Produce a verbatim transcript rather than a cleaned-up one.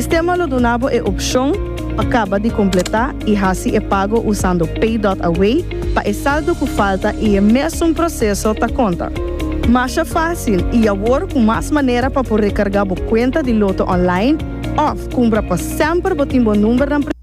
sistema lo donavo é opção, acaba de completar e assim é pago usando Pay.Away para o saldo que falta e é mesmo processo da conta. Mas é fácil e agora com mais maneira para poder recargar a conta de loto online ou compra para sempre botar o número na